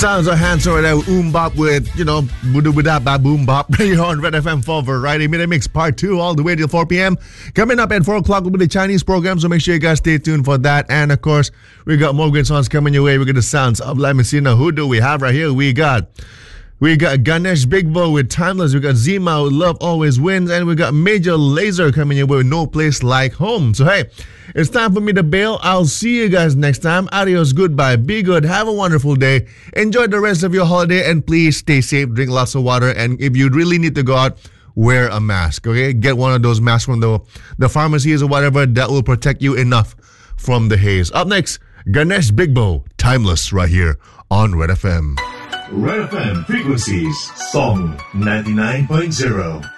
Sounds of hands right there. Bop with, boo-doo-ba-da-ba boom bop. Right here on Red FM for Variety Midday Mix Part 2 all the way till 4 p.m. Coming up at 4 o'clock will be the Chinese program, so make sure you guys stay tuned for that. And of course, we got more great songs coming your way. We got the sounds of La Messina. Who do we have right here? We got Ganesh Big Bo with Timeless. We got Zima with Love Always Wins. And we got Major Lazer coming your way with No Place Like Home. So hey, it's time for me to bail. I'll see you guys next time. Adios, goodbye, be good, have a wonderful day. Enjoy the rest of your holiday and please stay safe, drink lots of water. And if you really need to go out, wear a mask, okay? Get one of those masks from the pharmacies or whatever that will protect you enough from the haze. Up next, Ganesh Big Bo, Timeless, right here on Red FM. Red FM frequencies, Song 99.0.